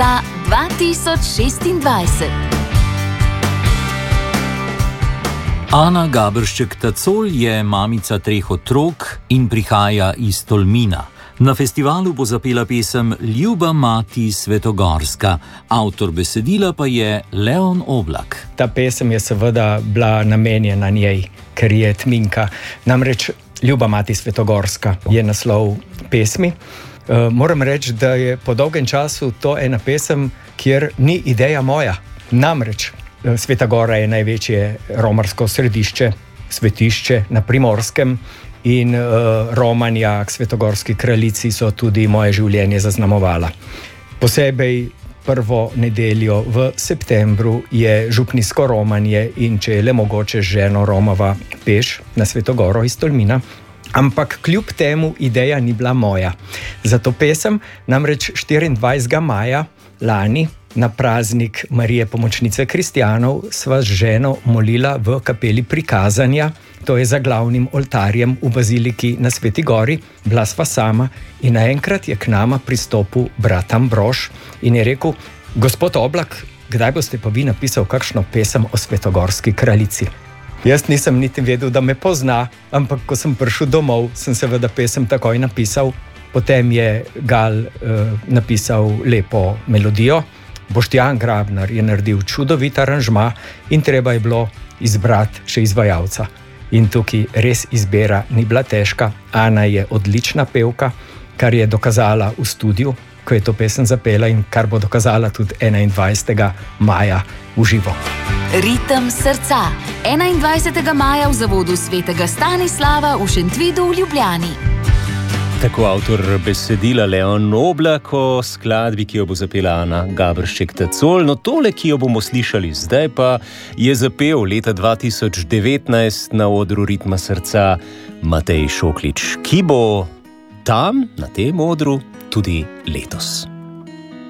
srca 2026. Ana Gaberšček-Tacol je mamica 3 otrok in prihaja iz Tolmina. Na festivalu bo zapela pesem Ljuba mati Svetogorska, avtor besedila pa je Leon Oblak. Ta pesem je seveda bila namenjena njej, ker je Tminka. Namreč Ljuba mati Svetogorska je naslov pesmi. Moram reči, da je po dolgem času to ena pesem, kjer ni ideja moja. Namreč Sveta Gora je največje romarsko središče, svetišče na Primorskem in romanja k svetogorski kraljici so tudi moje življenje zaznamovala. Posebej prvo nedeljo v septembru je župnijsko romanje in če je le mogoče ženo romava peš na Sveto Goro iz Tolmina. Ampak kljub temu ideja ni bila moja. Zato pesem namreč 24. maja lani na praznik Marije Pomočnice kristjanov sva z ženo molila v kapeli Prikazanja, to je za glavnim oltarjem v baziliki na Sveti Gori. Bila sva sama in naenkrat je k nama pristopil brat Ambrož in je rekel: gospod Oblak, kdaj boste pa vi napisal kakšno pesem o svetogorski kraljici? Jaz nisem niti vedel, da me pozna, ampak ko sem prišel domov, sem seveda pesem takoj napisal. Potem je Gal napisal lepo melodijo, Boštjan Grabnar je naredil čudovit aranžma in treba je bilo izbrati še izvajalca. In tukaj res izbira ni bila težka. Ana je odlična pevka, kar je dokazala v studiu, ko je to pesem zapela in kar bo dokazala tudi 21. maja v živo. Ritem srca 21. maja v zavodu svetega Stanislava v Šentvidu v Ljubljani. Tako avtor besedila Leon Oblak o skladbi, ki jo bo zapela Ana Gaberšček-Tacol. No tole, ki jo bomo slišali zdaj, pa je zapel leta 2019 na odru Ritma srca Matej Šoklič, ki bo tam, na tem odru, tudi letos.